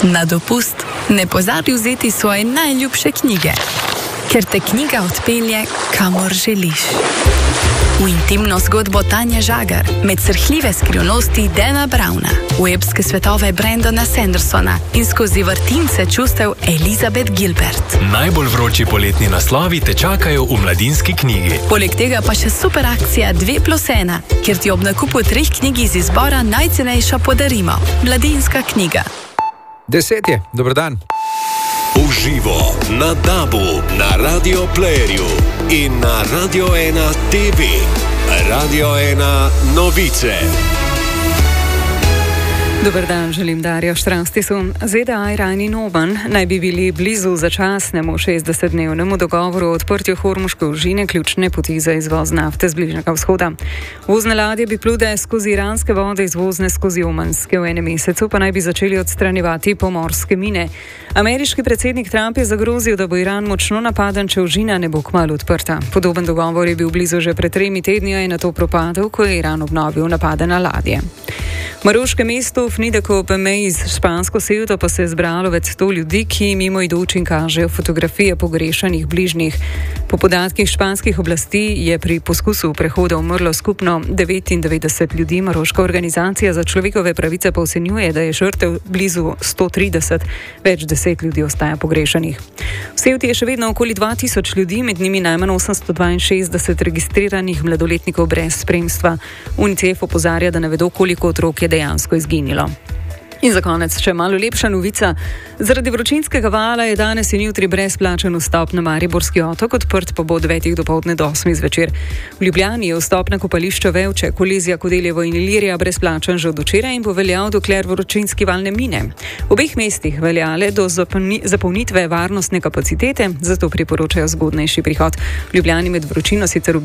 Na dopust ne pozabi vzeti svoje najljubše knjige, ker te knjiga odpelje, kamor želiš. V intimno zgodbo Tanje Žagar, med srhljive skrivnosti Dana Browna, v epske svetove Brandona Sandersona in skozi vrtince čustev Elizabeth Gilbert. Najbolj vroči poletni naslovi te čakajo v Mladinski knjigi. Poleg tega pa še super akcija 2+1, kjer ti ob nakupu 3 knjig iz izbora najcenejša podarimo. Mladinska knjiga. 10 je, dober dan. Uživo na DAB-u, na Radio Playerju in na Radio 1 TV. Radio 1 novice. Dober dan, želim Darjo Štravstisu. ZDA, Iran in Oman naj bi bili blizu začasnemu 60-dnevnemu dogovoru o odprtju Hormuške ožine, ključne poti za izvoz nafte z Bližnjega vzhoda. Vozne ladje bi plule skozi iranske vode, izvozne skozi omanske. V enem mesecu pa naj bi začeli odstranjevati pomorske mine. Ameriški predsednik Trump je zagrozil, da bo Iran močno napaden, če ožina ne bo kmalu odprta. Podoben dogovor je bil blizu že pred 3 tedni, a je nato propadel, ko je Iran obnovil napade na ladje. V maroškem mestu Fnideko ob meji s špansko Ceuto pa se je zbralo več 100 ljudi, ki mimoidoči kažejo fotografije pogrešanih bližnjih. Po podatkih španskih oblasti je pri poskusu prehoda umrlo skupno 99 ljudi. Maroška organizacija za človekove pravice pa ocenjuje, da je žrtev blizu 130, več 10 ljudi ostaja pogrešanih. V Ceuti je še vedno okoli 2000 ljudi, med njimi najmanj 862 registriranih mladoletnikov brez spremstva. UNICEF opozarja, da ne vedo, koliko otrok je dejansko izginilo. In za konec še malo lepša novica. Zaradi vročinskega vala je danes in jutri brezplačen vstop na Mariborski otok, odprt pa bo od 9 dopoldne do 8 zvečer. V Ljubljani je vstop na kopališče Vevče, Kolezija, Kodeljevo in Ilirija brezplačen že od včeraj in bo veljal, dokler vročinski val ne mine. V obeh mestih veljale do zapolnitve varnostne kapacitete, zato priporočajo zgodnejši prihod. V Ljubljani med vročino sicer